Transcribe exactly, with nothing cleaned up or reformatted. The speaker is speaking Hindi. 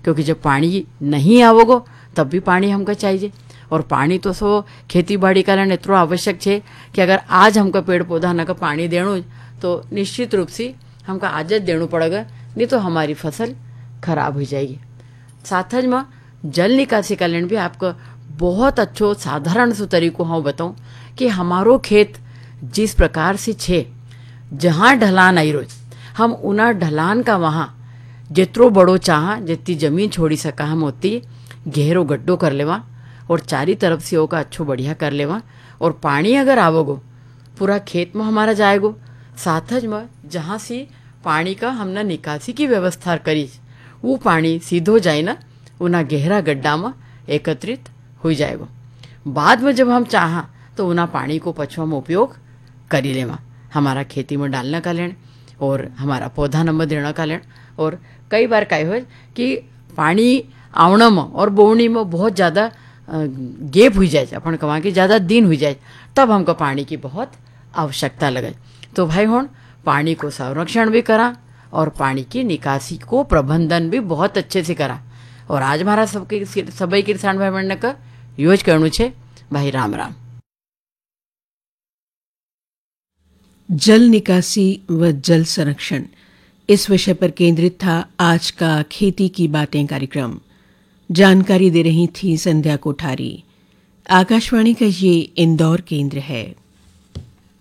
क्योंकि जब पानी नहीं आवोगो तब भी पानी हमको चाहिए। और पानी तो सो खेती बाड़ी का लाने इतना आवश्यक है कि अगर आज हमको पेड़ पौधा न का पानी देणु तो निश्चित रूप से हमको आज देणु पड़ेगा, नहीं तो हमारी फसल खराब हो जाएगी। साथ में जल निकासी का लेन भी आपको बहुत अच्छो साधारण सो तरीको हाँ बताऊँ कि हमारो खेत जिस प्रकार से छे, जहाँ ढलान आई रोज हम उना ढलान का वहाँ जितरो बड़ो चाह जितनी जमीन छोड़ी सका हम होती गहरो गड्ढो कर लेवा और चारी तरफ से होगा अच्छो बढ़िया कर लेवा। और पानी अगर आवोगो पूरा खेत में हमारा जाएगो। साथ में जहाँ से पानी का हमने निकासी की व्यवस्था करी वो पानी सीधो जाए ना उना गहरा गड्ढा में एकत्रित हो जाएगो। बाद में जब हम चाह तो उना पानी को पछुआ में उपयोग करी लेवा, हमारा खेती में डालने का लेन और हमारा पौधा नंबर देने का लेन। और कई बार क्या हो कि पानी आवण में और बोवनी में बहुत ज़्यादा गैप हो जाए, अपन कहा कि ज़्यादा दिन हो जाए, तब हमको पानी की बहुत आवश्यकता लगे। तो भाई हुण पानी को संरक्षण भी करा और पानी की निकासी को प्रबंधन भी बहुत अच्छे से करा। और आज हमारा सबके सभी किसान भाई बहन का यूज करनु छे। भाई राम राम। जल निकासी व जल संरक्षण इस विषय पर केंद्रित था आज का खेती की बातें कार्यक्रम। जानकारी दे रही थी संध्या कोठारी। आकाशवाणी का ये इंदौर केंद्र है।